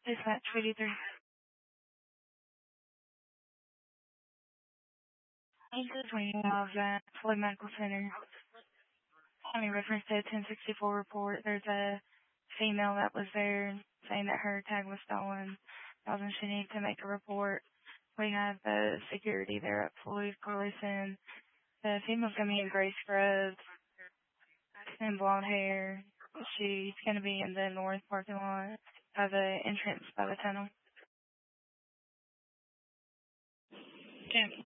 Dispatch 23. This is Reno of Floyd Medical Center. Having reference to a 1064 report, there's a female that was there saying that her tag was stolen. Telling she needs to make a report. We have the security there at Floyd Carlson. The female's going to be in gray scrubs and blonde hair. She's going to be in the north parking lot of the entrance by the tunnel. Okay.